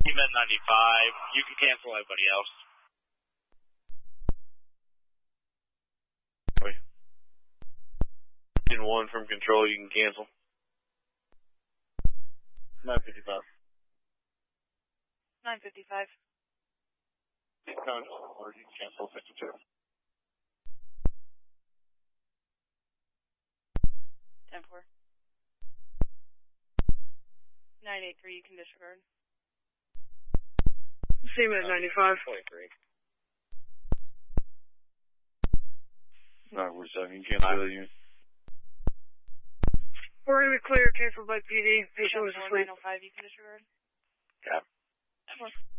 Team 95, you can cancel everybody else. In 1 from control, you can cancel. 955. 955. Or you can cancel 52. 10-4. 983, you can disregard. Same at 95. 23. Alright, we're 7. You can cancel the unit. We're going to be clear, cancelled by PD. Patient was asleep. 905, you can disregard. Yeah. 10-4.